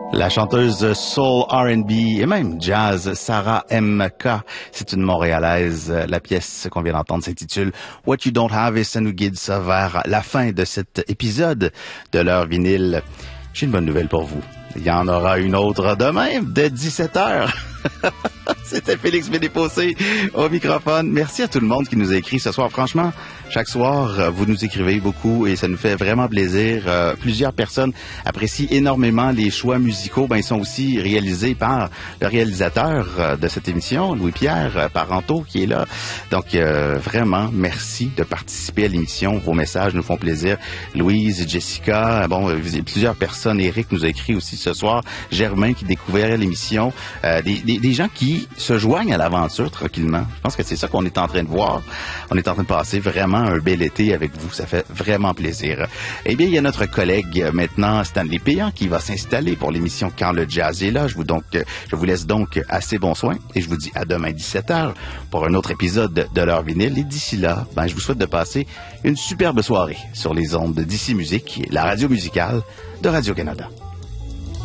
La chanteuse soul, R&B et même jazz, Sarah M.K. C'est une Montréalaise. La pièce qu'on vient d'entendre s'intitule What You Don't Have et ça nous guide ça vers la fin de cet épisode de l'heure vinyle. J'ai une bonne nouvelle pour vous. Il y en aura une autre demain dès 17h. C'était Félix Bédépossé au microphone. Merci à tout le monde qui nous a écrit ce soir. Franchement, chaque soir, vous nous écrivez beaucoup et ça nous fait vraiment plaisir. Plusieurs personnes apprécient énormément les choix musicaux. Ils sont aussi réalisés par le réalisateur de cette émission, Louis-Pierre Parenteau, qui est là. Donc, vraiment, merci de participer à l'émission. Vos messages nous font plaisir. Louise, Jessica, plusieurs personnes. Eric nous a écrit aussi ce soir. Germain qui découvrait l'émission. Des gens qui se joignent à l'aventure tranquillement. Je pense que c'est ça qu'on est en train de voir. On est en train de passer vraiment un bel été avec vous. Ça fait vraiment plaisir. Eh bien, il y a notre collègue maintenant, Stanley Péan, qui va s'installer pour l'émission Quand le jazz est là. Je vous laisse donc assez bon soin et je vous dis à demain 17h pour un autre épisode de l'heure vinyle. Et d'ici là, je vous souhaite de passer une superbe soirée sur les ondes de DC Musique, la radio musicale de Radio-Canada.